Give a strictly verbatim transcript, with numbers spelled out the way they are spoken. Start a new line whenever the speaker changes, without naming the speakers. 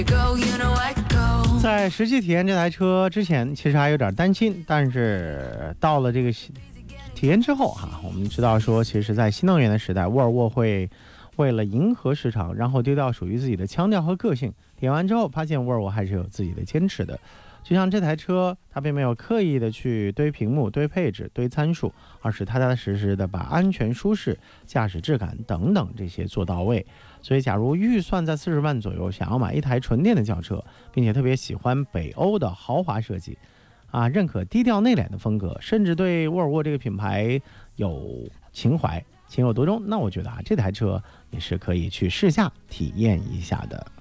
在实际体验这台车之前，其实还有点担心，但是到了这个体验之后哈，我们知道说，其实，在新能源的时代，沃尔沃会为了迎合市场，然后丢掉属于自己的腔调和个性。体验完之后，发现沃尔沃还是有自己的坚持的。就像这台车，它并没有刻意的去堆屏幕、堆配置、堆参数，而是踏踏实实的把安全、舒适、驾驶质感等等这些做到位。所以，假如预算在四十万左右，想要买一台纯电的轿车，并且特别喜欢北欧的豪华设计，啊，认可低调内敛的风格，甚至对沃尔沃这个品牌有情怀、情有独钟，那我觉得啊，这台车也是可以去试驾体验一下的。